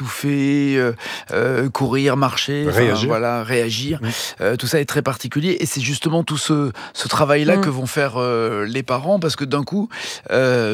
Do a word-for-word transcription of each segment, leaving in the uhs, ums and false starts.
étouffer, euh, euh, courir, marcher, réagir. Voilà, réagir. Mmh. Euh, tout ça est très particulier et c'est justement tout ce, ce travail-là Mmh. que vont faire euh, les parents parce que d'un coup, euh,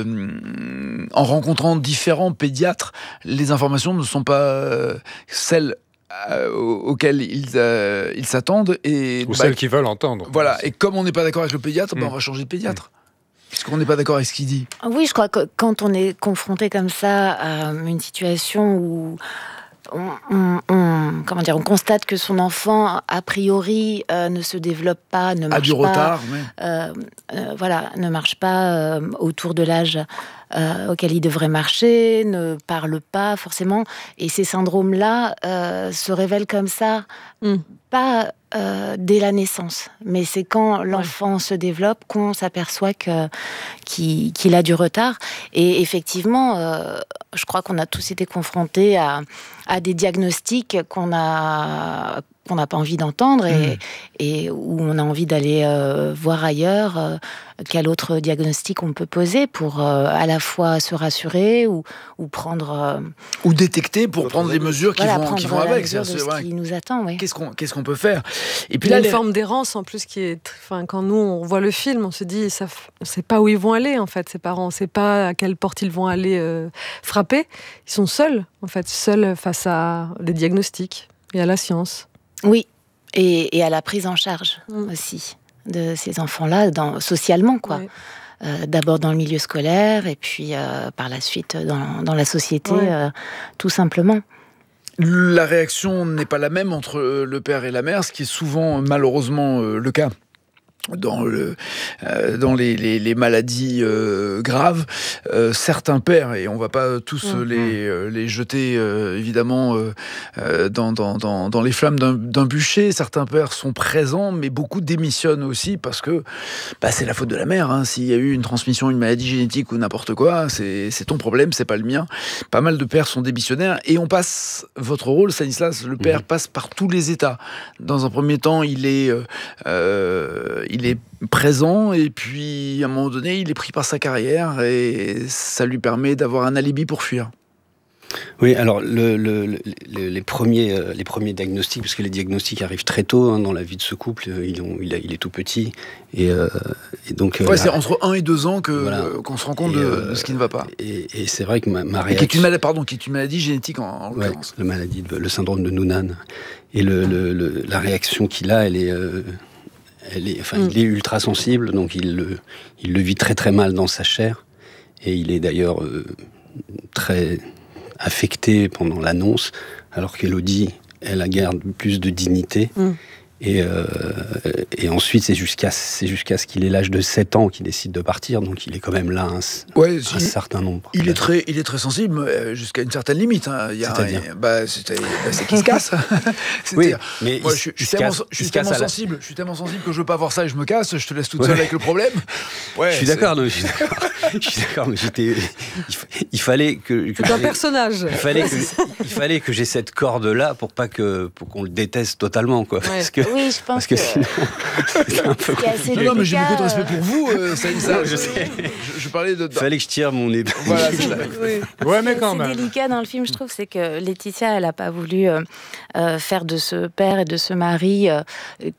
en rencontrant différents pédiatres, les informations ne sont pas euh, celles euh, auxquelles ils, euh, ils s'attendent. Et, Ou bah, celles qui veulent entendre. Voilà, et comme on n'est pas d'accord avec le pédiatre, Mmh. bah, on va changer de pédiatre. Puisqu'on n'est pas d'accord avec ce qu'il dit. Oui, je crois que quand on est confronté comme ça à une situation où on, on, on, comment dire, on constate que son enfant, a priori, euh, ne se développe pas, ne marche A du pas, retard, ouais. euh, euh, voilà, ne marche pas euh, autour de l'âge euh, auquel il devrait marcher, ne parle pas forcément, et ces syndromes-là euh, se révèlent comme ça, Mm. pas euh, dès la naissance, mais c'est quand l'enfant ouais. se développe qu'on s'aperçoit que, qu'il, qu'il a du retard. Et effectivement, euh, je crois qu'on a tous été confrontés à, à des diagnostics qu'on a qu'on n'a pas envie d'entendre et, mmh. et où on a envie d'aller euh, voir ailleurs euh, quel autre diagnostic on peut poser pour euh, à la fois se rassurer ou, ou prendre... Euh, ou détecter pour prendre des mesures qui voilà, vont, qui vont avec. C'est ce ouais. qui nous attend, oui. Qu'est-ce qu'on, qu'est-ce qu'on peut faire? Et puis il y a une les... forme d'errance en plus qui est... Enfin, quand nous, on voit le film, on se dit, ça, on ne sait pas où ils vont aller, en fait, ces parents. On ne sait pas à quelle porte ils vont aller euh, frapper. Ils sont seuls, en fait, seuls face à des diagnostics et à la science. Oui, et, et à la prise en charge mmh. aussi de ces enfants-là, dans, socialement, quoi. Oui. Euh, d'abord dans le milieu scolaire, et puis euh, par la suite dans, dans la société, oui. euh, tout simplement. La réaction n'est pas la même entre le père et la mère, ce qui est souvent, malheureusement, euh, le cas. Dans, le, euh, dans les, les, les maladies euh, graves, euh, certains pères, et on ne va pas tous mmh. les, euh, les jeter euh, évidemment euh, dans, dans, dans, dans les flammes d'un, d'un bûcher, certains pères sont présents, mais beaucoup démissionnent aussi parce que bah, c'est la faute de la mère. Hein. S'il y a eu une transmission, une maladie génétique ou n'importe quoi, c'est, c'est ton problème, c'est pas le mien. Pas mal de pères sont démissionnaires et on passe, votre rôle, Stanislas, le père mmh. passe par tous les états. Dans un premier temps, il est... Euh, il est présent et puis à un moment donné il est pris par sa carrière et ça lui permet d'avoir un alibi pour fuir. Oui, alors le, le, le, les, premiers, euh, les premiers diagnostics, parce que les diagnostics arrivent très tôt hein, dans la vie de ce couple, ils ont, il, a, il est tout petit et, euh, et donc... Ouais, euh, c'est entre un et deux ans que, voilà. euh, qu'on se rend compte de, euh, de ce qui ne va pas. Et, et c'est vrai que ma, ma réaction... Qui est une maladie, pardon, qui est une maladie génétique en, en l'occurrence. Ouais, le, maladie de, le syndrome de Noonan. Et le, le, le, la réaction qu'il a, elle est... Euh, Elle est, enfin, mmh. il est ultra sensible, donc il le, il le vit très très mal dans sa chair. Et il est d'ailleurs euh, très affecté pendant l'annonce, alors qu'Élodie, elle a garde plus de dignité. Mmh. Et, euh, et ensuite, c'est jusqu'à, c'est jusqu'à ce qu'il ait l'âge de sept ans qu'il décide de partir, donc il est quand même là un, ouais, un certain nombre. Il est, très, il est très sensible jusqu'à une certaine limite. Hein. Il y a, C'est-à-dire un, bah, c'est, bah, c'est qu'il se casse. Oui, mais moi, je, je suis tellement, je suis tellement sensible, la... je suis tellement sensible que je veux pas voir ça et je me casse. Je te laisse toute seule ouais. avec le problème. Ouais, je suis d'accord, non, je suis d'accord. je suis d'accord, mais j'étais. Il, il fallait que. que c'est un personnage. Il fallait que, il fallait que j'ai cette corde-là pour pas que, pour qu'on le déteste totalement, quoi. Ouais. Parce que, oui, je pense parce que, que... sinon, c'est un peu non, non, mais j'ai beaucoup de respect pour vous, euh, ça, ça, je, sais. Je, je parlais de. Il fallait que je tire mon nez. Voilà, c'est ça. Oui. Ouais, mais quand c'est même. C'est délicat dans le film, je trouve, c'est que Laetitia, elle n'a pas voulu euh, euh, faire de ce père et de ce mari euh,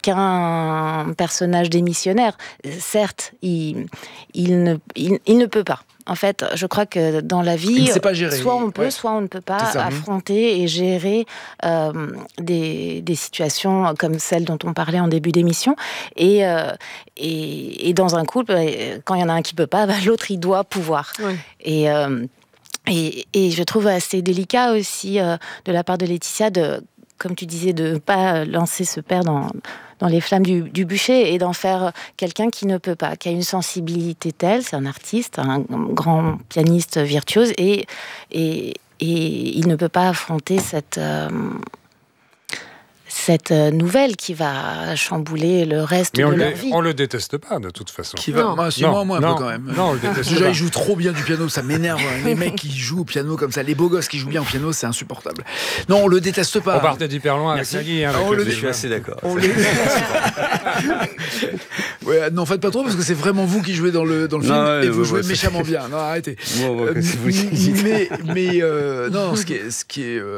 qu'un personnage démissionnaire. Certes, il, il, ne, il, il ne peut pas. En fait, je crois que dans la vie, soit on peut, ouais. soit on ne peut pas affronter et gérer euh, des, des situations comme celle dont on parlait en début d'émission. Et, euh, et, et dans un couple, quand il y en a un qui ne peut pas, bah, l'autre, il doit pouvoir. Ouais. Et, euh, et, et je trouve assez délicat aussi euh, de la part de Laetitia, de, comme tu disais, de ne pas lancer ce père dans... dans les flammes du, du bûcher et d'en faire quelqu'un qui ne peut pas, qui a une sensibilité telle, c'est un artiste, un grand pianiste virtuose et, et, et il ne peut pas affronter cette, euh, cette nouvelle qui va chambouler le reste mais de on leur le, vie. On le déteste pas, de toute façon. Qui va, non. Moi, si non, moi, moi un non, peu quand même. Non, on le déteste Déjà, pas. ils jouent trop bien du piano, ça m'énerve. Les mecs qui jouent au piano comme ça, les beaux gosses qui jouent bien au piano, c'est insupportable. Non, on le déteste pas. On partait d'hyper loin avec Nagui. Hein, le je suis assez d'accord. On les... ouais, non, faites pas trop parce que c'est vraiment vous qui jouez dans le, dans le non, film ouais, et vous ouais, jouez ouais, méchamment bien. Non, arrêtez. Moi, moi, euh, vous mais mais euh, non, ce qui est, ce qui est euh,